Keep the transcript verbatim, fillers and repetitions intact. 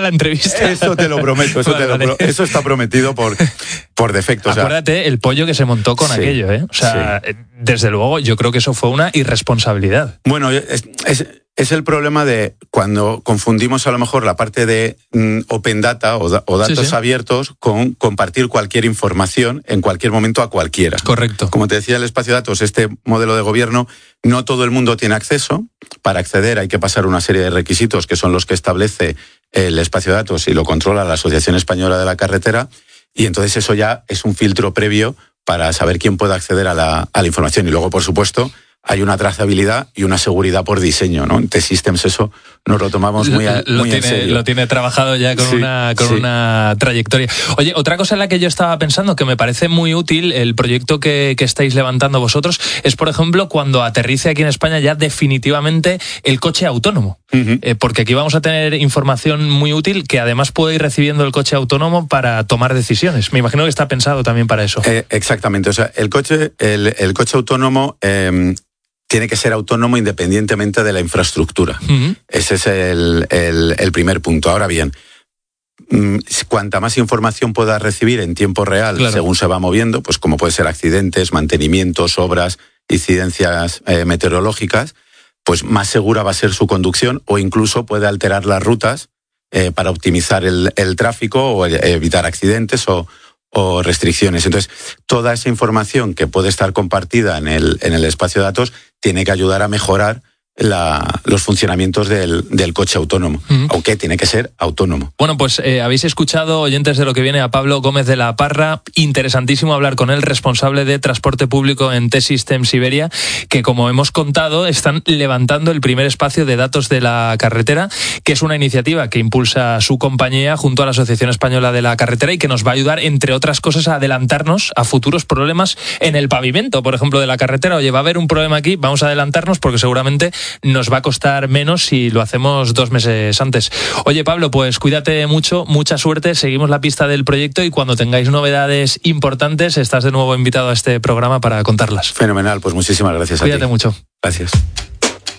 entrevista. Eso te lo prometo, eso, vale, te lo vale. Pro, eso está prometido por, por defecto. Acuérdate, o sea, el pollo que se montó con sí, aquello, ¿eh? O sea, sí. desde luego, yo creo que eso fue una irresponsabilidad. Bueno, es, es, es el problema de cuando confundimos a lo mejor la parte de mm, open data o, da, o datos sí, sí. abiertos con compartir cualquier información en cualquier momento a cualquiera. Correcto. Como te decía, el espacio de datos, este modelo de gobierno, no todo el mundo tiene acceso. Para acceder hay que pasar una serie de requisitos que son los que establece el espacio de datos y lo controla la Asociación Española de la Carretera, y entonces eso ya es un filtro previo para saber quién puede acceder a la, a la información. Y luego, por supuesto, hay una trazabilidad y una seguridad por diseño, ¿no? En T-Systems eso nos lo tomamos muy, a, lo muy tiene, en serio. Lo tiene trabajado ya con, sí, una, con sí. una trayectoria. Oye, otra cosa en la que yo estaba pensando, que me parece muy útil el proyecto que, que estáis levantando vosotros, es, por ejemplo, cuando aterrice aquí en España ya definitivamente el coche autónomo. Uh-huh. Eh, porque aquí vamos a tener información muy útil que además puede ir recibiendo el coche autónomo para tomar decisiones. Me imagino que está pensado también para eso. Eh, exactamente. O sea, el coche, el, el coche autónomo... Eh, tiene que ser autónomo independientemente de la infraestructura. Uh-huh. Ese es el, el, el primer punto. Ahora bien, cuanta más información pueda recibir en tiempo real, claro, según se va moviendo, pues como puede ser accidentes, mantenimientos, obras, incidencias eh, meteorológicas, pues más segura va a ser su conducción, o incluso puede alterar las rutas eh, para optimizar el, el tráfico o evitar accidentes o o restricciones. Entonces, toda esa información que puede estar compartida en el, en el espacio de datos tiene que ayudar a mejorar la, los funcionamientos del, del coche autónomo, uh-huh. aunque tiene que ser autónomo. Bueno, pues eh, habéis escuchado, oyentes de Lo que viene, a Pablo Gómez de la Parra. Interesantísimo hablar con él, responsable de transporte público en T-Systems Iberia, que, como hemos contado, están levantando el primer espacio de datos de la carretera, que es una iniciativa que impulsa su compañía junto a la Asociación Española de la Carretera y que nos va a ayudar, entre otras cosas, a adelantarnos a futuros problemas en el pavimento, por ejemplo, de la carretera. Oye, va a haber un problema aquí, vamos a adelantarnos porque seguramente nos va a costar menos si lo hacemos dos meses antes. Oye, Pablo, pues cuídate mucho, mucha suerte, seguimos la pista del proyecto y cuando tengáis novedades importantes estás de nuevo invitado a este programa para contarlas. Fenomenal, pues muchísimas gracias a ti. Cuídate mucho. Gracias.